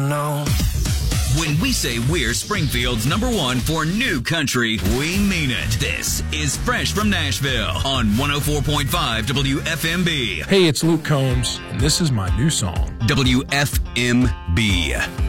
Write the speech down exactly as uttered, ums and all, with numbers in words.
know. When we say we're Springfield's number one for new country, we mean it. This is Fresh from Nashville on one oh four point five W F M B. Hey, it's Luke Combs, and this is my new song. W F M B.